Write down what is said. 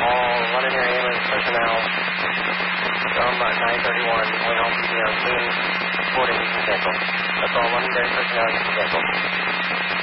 all London area ambulance personnel from 931 going home from the scene, boarding using vehicle. That's all London area personnel using vehicle.